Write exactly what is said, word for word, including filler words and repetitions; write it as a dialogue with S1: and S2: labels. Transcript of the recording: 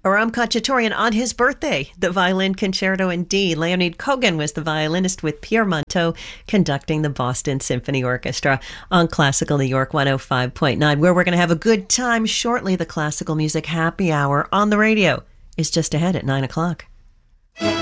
S1: Aram Khachaturian on his birthday, the violin concerto in D. Leonid Kogan was the violinist with Pierre Monteau conducting the Boston Symphony Orchestra on Classical New York one oh five point nine, where we're going to have a good time shortly. The Classical Music Happy Hour on the radio is just ahead at nine o'clock.